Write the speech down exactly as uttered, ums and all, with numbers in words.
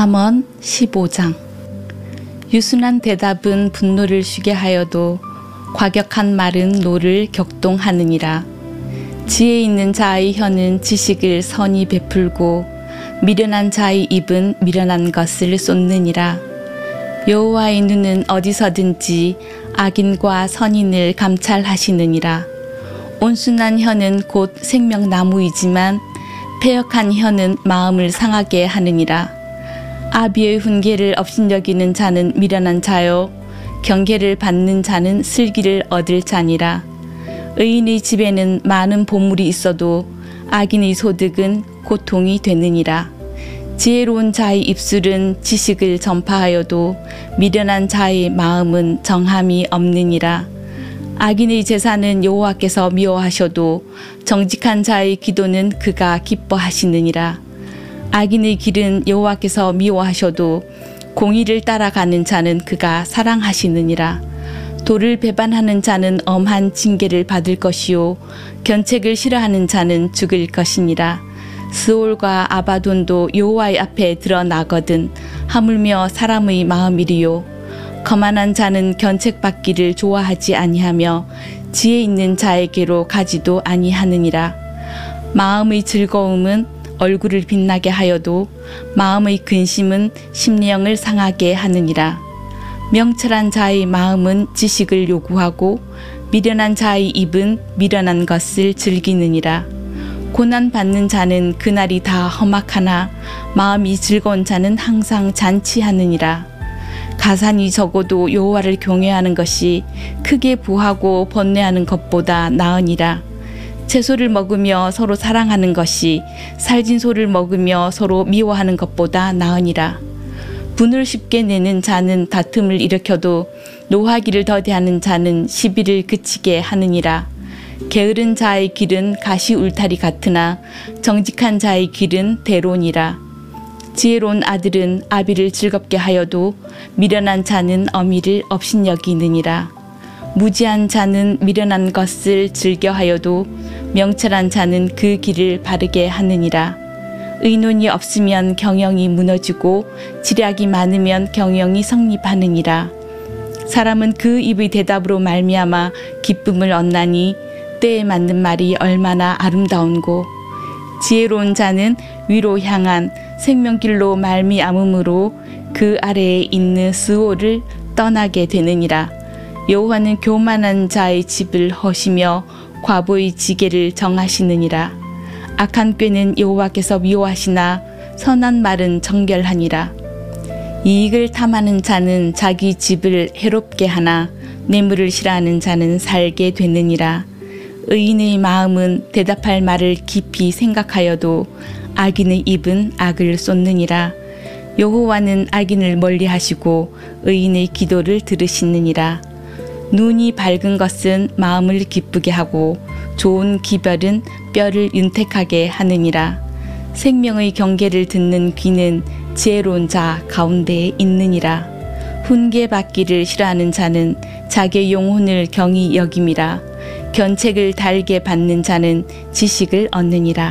잠언 십오 장. 유순한 대답은 분노를 쉬게 하여도 과격한 말은 노를 격동하느니라. 지혜 있는 자의 혀는 지식을 선히 베풀고 미련한 자의 입은 미련한 것을 쏟느니라. 여호와의 눈은 어디서든지 악인과 선인을 감찰하시느니라. 온순한 혀는 곧 생명나무이지만 패역한 혀는 마음을 상하게 하느니라. 아비의 훈계를 업신여기는 자는 미련한 자요 경계를 받는 자는 슬기를 얻을 자니라. 의인의 집에는 많은 보물이 있어도 악인의 소득은 고통이 되느니라. 지혜로운 자의 입술은 지식을 전파하여도 미련한 자의 마음은 정함이 없느니라. 악인의 제사는 여호와께서 미워하셔도 정직한 자의 기도는 그가 기뻐하시느니라. 악인의 길은 여호와께서 미워하셔도 공의를 따라가는 자는 그가 사랑하시느니라. 도를 배반하는 자는 엄한 징계를 받을 것이요 견책을 싫어하는 자는 죽을 것이니라. 스올과 아바돈도 여호와의 앞에 드러나거든 하물며 사람의 마음이리요. 거만한 자는 견책받기를 좋아하지 아니하며 지혜 있는 자에게로 가지도 아니하느니라. 마음의 즐거움은 얼굴을 빛나게 하여도 마음의 근심은 심령을 상하게 하느니라. 명철한 자의 마음은 지식을 요구하고 미련한 자의 입은 미련한 것을 즐기느니라. 고난받는 자는 그날이 다 험악하나 마음이 즐거운 자는 항상 잔치하느니라. 가산이 적어도 여호와를 경외하는 것이 크게 부하고 번뇌하는 것보다 나으니라. 채소를 먹으며 서로 사랑하는 것이 살진 소를 먹으며 서로 미워하는 것보다 나으니라. 분을 쉽게 내는 자는 다툼을 일으켜도 노하기를 더디하는 자는 시비를 그치게 하느니라. 게으른 자의 길은 가시 울타리 같으나 정직한 자의 길은 대론이라. 지혜로운 아들은 아비를 즐겁게 하여도 미련한 자는 어미를 업신여기느니라. 무지한 자는 미련한 것을 즐겨하여도 명철한 자는 그 길을 바르게 하느니라. 의논이 없으면 경영이 무너지고 지략이 많으면 경영이 성립하느니라. 사람은 그 입의 대답으로 말미암아 기쁨을 얻나니 때에 맞는 말이 얼마나 아름다운고. 지혜로운 자는 위로 향한 생명길로 말미암음으로 그 아래에 있는 스올을 떠나게 되느니라. 여호와는 교만한 자의 집을 허시며 과부의 지게를 정하시느니라. 악한 꾀는 여호와께서 미워하시나 선한 말은 정결하니라. 이익을 탐하는 자는 자기 집을 해롭게 하나 뇌물을 싫어하는 자는 살게 되느니라. 의인의 마음은 대답할 말을 깊이 생각하여도 악인의 입은 악을 쏟느니라. 여호와는 악인을 멀리하시고 의인의 기도를 들으시느니라. 눈이 밝은 것은 마음을 기쁘게 하고 좋은 기별은 뼈를 윤택하게 하느니라. 생명의 경계를 듣는 귀는 지혜로운 자 가운데에 있느니라. 훈계받기를 싫어하는 자는 자기의 영혼을 경히 여김이라. 견책을 달게 받는 자는 지식을 얻느니라.